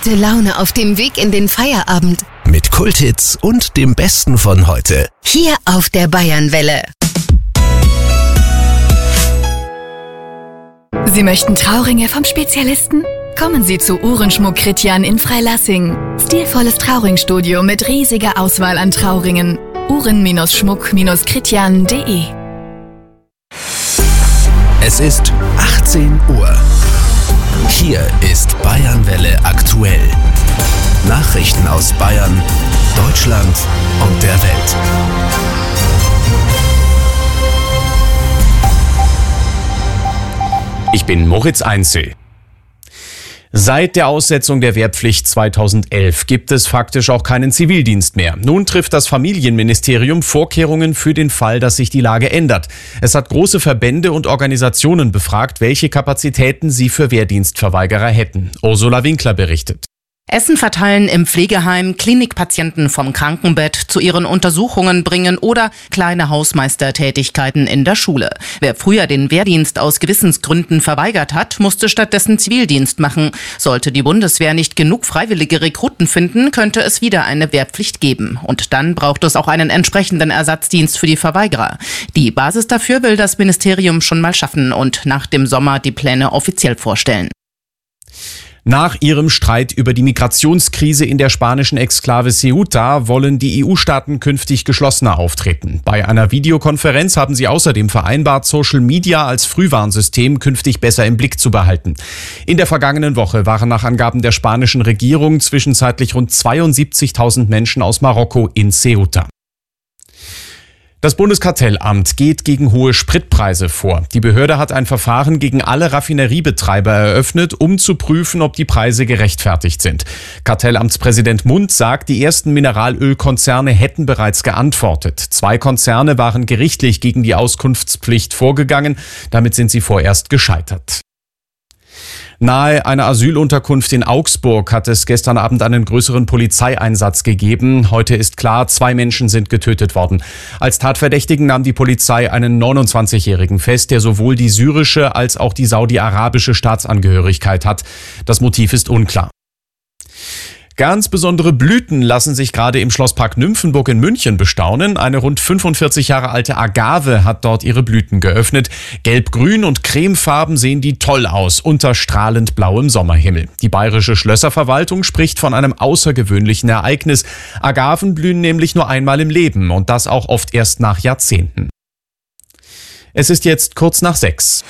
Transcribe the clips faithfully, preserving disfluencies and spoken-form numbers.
Gute Laune auf dem Weg in den Feierabend. Mit Kulthits und dem Besten von heute. Hier auf der Bayernwelle. Sie möchten Trauringe vom Spezialisten? Kommen Sie zu Uhrenschmuck Kritjan in Freilassing. Stilvolles Trauringstudio mit riesiger Auswahl an Trauringen. Uhren-Schmuck Kritjan punkt de. Es ist achtzehn Uhr. Hier ist Bayernwelle aktuell. Nachrichten aus Bayern, Deutschland und der Welt. Ich bin Moritz Einzel. Seit der Aussetzung der Wehrpflicht zweitausendelf gibt es faktisch auch keinen Zivildienst mehr. Nun trifft das Familienministerium Vorkehrungen für den Fall, dass sich die Lage ändert. Es hat große Verbände und Organisationen befragt, welche Kapazitäten sie für Wehrdienstverweigerer hätten. Ursula Winkler berichtet. Essen verteilen im Pflegeheim, Klinikpatienten vom Krankenbett zu ihren Untersuchungen bringen oder kleine Hausmeistertätigkeiten in der Schule. Wer früher den Wehrdienst aus Gewissensgründen verweigert hat, musste stattdessen Zivildienst machen. Sollte die Bundeswehr nicht genug freiwillige Rekruten finden, könnte es wieder eine Wehrpflicht geben. Und dann braucht es auch einen entsprechenden Ersatzdienst für die Verweigerer. Die Basis dafür will das Ministerium schon mal schaffen und nach dem Sommer die Pläne offiziell vorstellen. Nach ihrem Streit über die Migrationskrise in der spanischen Exklave Ceuta wollen die E U-Staaten künftig geschlossener auftreten. Bei einer Videokonferenz haben sie außerdem vereinbart, Social Media als Frühwarnsystem künftig besser im Blick zu behalten. In der vergangenen Woche waren nach Angaben der spanischen Regierung zwischenzeitlich rund zweiundsiebzigtausend Menschen aus Marokko in Ceuta. Das Bundeskartellamt geht gegen hohe Spritpreise vor. Die Behörde hat ein Verfahren gegen alle Raffineriebetreiber eröffnet, um zu prüfen, ob die Preise gerechtfertigt sind. Kartellamtspräsident Mundt sagt, die ersten Mineralölkonzerne hätten bereits geantwortet. Zwei Konzerne waren gerichtlich gegen die Auskunftspflicht vorgegangen. Damit sind sie vorerst gescheitert. Nahe einer Asylunterkunft in Augsburg hat es gestern Abend einen größeren Polizeieinsatz gegeben. Heute ist klar, zwei Menschen sind getötet worden. Als Tatverdächtigen nahm die Polizei einen neunundzwanzigjährigen fest, der sowohl die syrische als auch die saudi-arabische Staatsangehörigkeit hat. Das Motiv ist unklar. Ganz besondere Blüten lassen sich gerade im Schlosspark Nymphenburg in München bestaunen. Eine rund fünfundvierzig Jahre alte Agave hat dort ihre Blüten geöffnet. Gelb-grün und cremefarben sehen die toll aus, unter strahlend blauem Sommerhimmel. Die bayerische Schlösserverwaltung spricht von einem außergewöhnlichen Ereignis. Agaven blühen nämlich nur einmal im Leben und das auch oft erst nach Jahrzehnten. Es ist jetzt kurz nach sechs.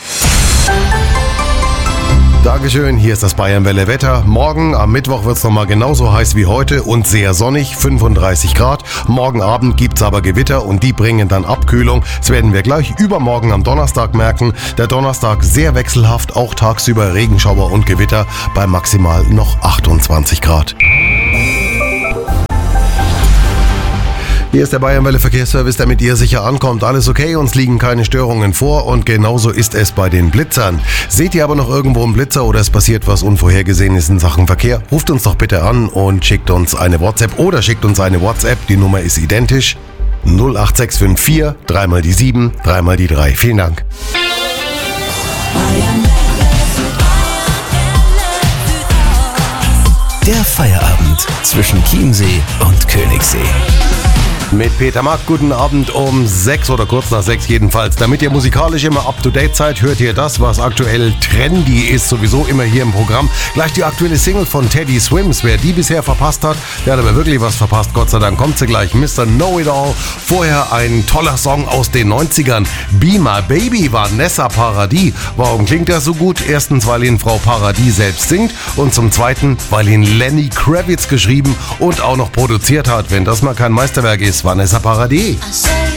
Dankeschön, hier ist das Bayernwelle Wetter. Morgen am Mittwoch wird es nochmal genauso heiß wie heute und sehr sonnig, fünfunddreißig Grad. Morgen Abend gibt es aber Gewitter und die bringen dann Abkühlung. Das werden wir gleich übermorgen am Donnerstag merken. Der Donnerstag sehr wechselhaft, auch tagsüber Regenschauer und Gewitter bei maximal noch achtundzwanzig Grad. Hier ist der Bayernwelle Verkehrsservice, der mit ihr sicher ankommt. Alles okay, uns liegen keine Störungen vor und genauso ist es bei den Blitzern. Seht ihr aber noch irgendwo einen Blitzer oder es passiert was Unvorhergesehenes in Sachen Verkehr, ruft uns doch bitte an und schickt uns eine WhatsApp oder schickt uns eine WhatsApp. Die Nummer ist identisch. null acht sechs fünf vier, dreimal die sieben, dreimal die drei. Vielen Dank. Der Feierabend zwischen Chiemsee und Königssee. Mit Peter Mack, guten Abend um sechs oder kurz nach sechs jedenfalls. Damit ihr musikalisch immer up-to-date seid, hört ihr das, was aktuell trendy ist, sowieso immer hier im Programm. Gleich die aktuelle Single von Teddy Swims. Wer die bisher verpasst hat, der hat aber wirklich was verpasst. Gott sei Dank kommt sie gleich. Mister Know-It-All. Vorher ein toller Song aus den neunzigern. Be My Baby, Vanessa Paradis. Warum klingt er so gut? Erstens, weil ihn Frau Paradis selbst singt und zum Zweiten, weil ihn Lenny Kravitz geschrieben und auch noch produziert hat. Wenn das mal kein Meisterwerk ist, Vanessa Paradis.